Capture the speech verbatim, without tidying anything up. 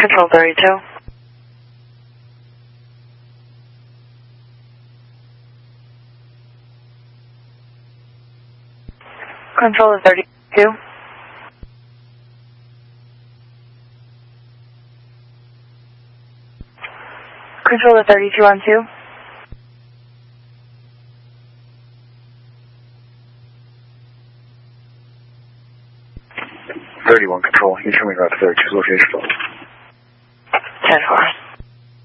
Control thirty-two. Control thirty-two. Control thirty-two on two. thirty-one Control, you tell me about the thirty-two location. ten four.